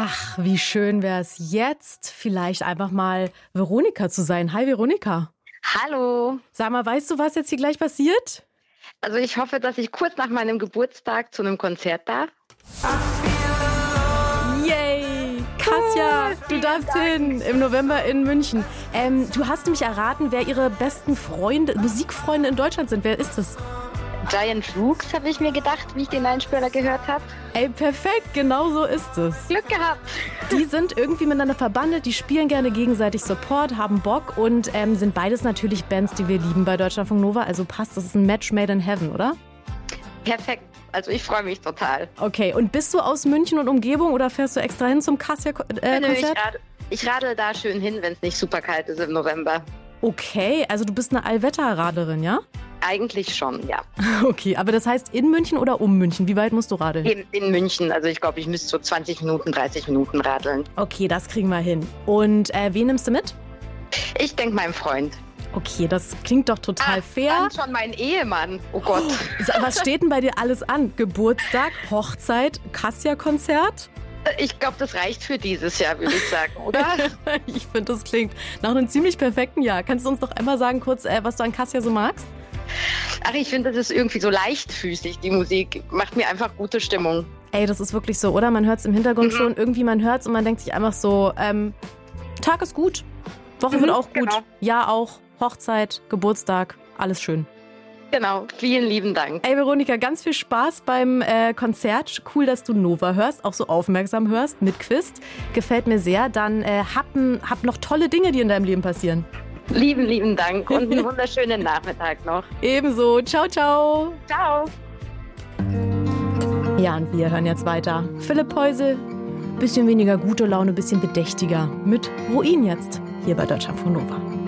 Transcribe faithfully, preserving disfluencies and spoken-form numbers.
Ach, wie schön wäre es jetzt, vielleicht einfach mal Veronika zu sein. Hi Veronika. Hallo. Sag mal, weißt du, was jetzt hier gleich passiert? Also ich hoffe, dass ich kurz nach meinem Geburtstag zu einem Konzert darf. Yay! Kasja, du darfst hin im November in München. Ähm, du hast nämlich erraten, wer ihre besten Freunde, Musikfreunde in Deutschland sind. Wer ist es? Giant Rooks, habe ich mir gedacht, wie ich den Einspieler gehört habe. Ey, perfekt, genau so ist es. Glück gehabt. Die sind irgendwie miteinander verbandelt, die spielen gerne gegenseitig Support, haben Bock und ähm, sind beides natürlich Bands, die wir lieben bei Deutschlandfunk Nova. Also passt, das ist ein Match made in heaven, oder? Perfekt. Also ich freue mich total. Okay, und bist du aus München und Umgebung oder fährst du extra hin zum Kasja-Konzert? Nö, ich, rad, ich radel da schön hin, wenn es nicht super kalt ist im November. Okay, also du bist eine Allwetterradlerin, ja? Eigentlich schon, ja. Okay, aber das heißt in München oder um München? Wie weit musst du radeln? In, in München, also ich glaube, ich müsste so zwanzig Minuten, dreißig Minuten radeln. Okay, das kriegen wir hin. Und äh, wen nimmst du mit? Ich denke, meinem Freund. Okay, das klingt doch total ah, fair. Dann schon mein Ehemann. Oh Gott. Oh, was steht denn bei dir alles an? Geburtstag, Hochzeit, Kasja-Konzert? Ich glaube, das reicht für dieses Jahr, würde ich sagen, oder? Ich finde, das klingt nach einem ziemlich perfekten Jahr. Kannst du uns doch einmal sagen, kurz, äh, was du an Kasja so magst? Ach, ich finde, das ist irgendwie so leichtfüßig, die Musik. Macht mir einfach gute Stimmung. Ey, das ist wirklich so, oder? Man hört es im Hintergrund mhm. schon. Irgendwie, man hört es und man denkt sich einfach so, ähm, Tag ist gut, Woche mhm, wird auch gut, genau. Jahr auch, Hochzeit, Geburtstag, alles schön. Genau, vielen lieben Dank. Ey, Veronika, ganz viel Spaß beim äh, Konzert. Cool, dass du Nova hörst, auch so aufmerksam hörst, mit Quiz. Gefällt mir sehr. Dann äh, hab, hab noch tolle Dinge, die in deinem Leben passieren. Lieben, lieben Dank und einen wunderschönen Nachmittag noch. Ebenso. Ciao, ciao. Ciao. Ja, und wir hören jetzt weiter. Philipp Poisel, bisschen weniger gute Laune, bisschen bedächtiger. Mit Ruin jetzt, hier bei Deutschlandfunk Nova.